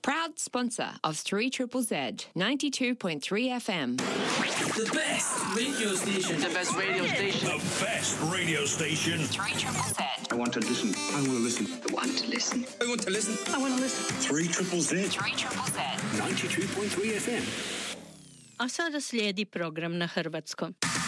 Proud sponsor of 3ZZZ 92.3 FM. The best radio station. The best radio station. The best radio station. 3ZZZ. I want to listen. I want to listen. I want to listen. I want to listen. I want to listen. 3ZZZ 3ZZZ 92.3 FM. A sada slijedi program na hrvatskom.